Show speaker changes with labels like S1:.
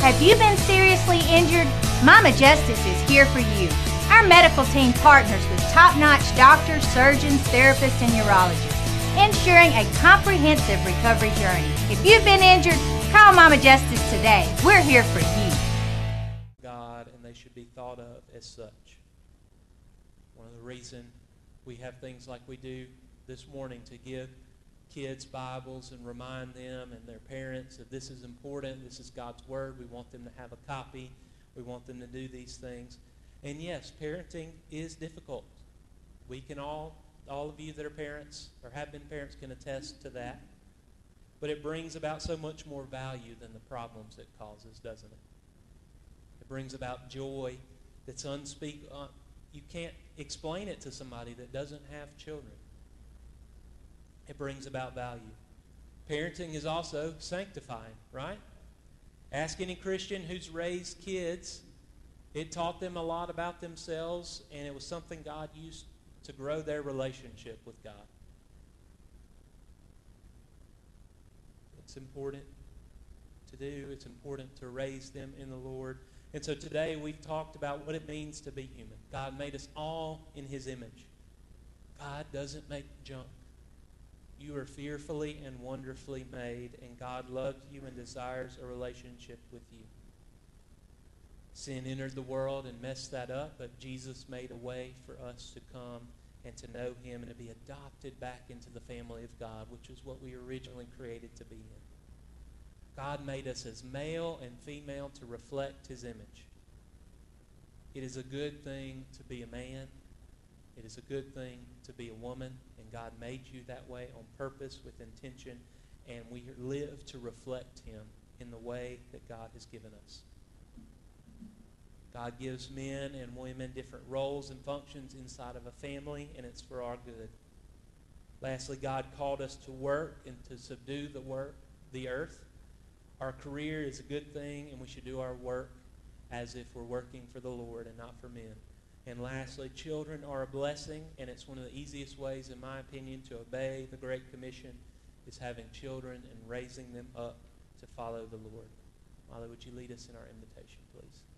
S1: Have you been seriously injured? Mama Justice is here for you. Our medical team partners with top-notch doctors, surgeons, therapists, and urologists, ensuring a comprehensive recovery journey. If you've been injured, call Mama Justice today. We're here for you.
S2: God, and they should be thought of as such. One of the reasons we have things like we do this morning to give kids Bibles and remind them and their parents that this is important, this is God's Word, we want them to have a copy, we want them to do these things. And yes, parenting is difficult. We can all of you that are parents or have been parents can attest to that. But it brings about so much more value than the problems it causes, doesn't it? It brings about joy that's unspeakable. You can't explain it to somebody that doesn't have children. It brings about value. Parenting is also sanctifying, right? Ask any Christian who's raised kids. It taught them a lot about themselves, and it was something God used to grow their relationship with God. It's important to do. It's important to raise them in the Lord. And so today we've talked about what it means to be human. God made us all in His image. God doesn't make junk. You are fearfully and wonderfully made, and God loves you and desires a relationship with you. Sin entered the world and messed that up, but Jesus made a way for us to come and to know Him and to be adopted back into the family of God, which is what we were originally created to be in. God made us as male and female to reflect His image. It is a good thing to be a man. It is a good thing to be a woman, and God made you that way on purpose, with intention, and we live to reflect Him in the way that God has given us. God gives men and women different roles and functions inside of a family, and it's for our good. Lastly, God called us to work and to subdue the earth. Our career is a good thing, and we should do our work as if we're working for the Lord and not for men. And lastly, children are a blessing, and it's one of the easiest ways, in my opinion, to obey the Great Commission is having children and raising them up to follow the Lord. Father, would you lead us in our invitation, please?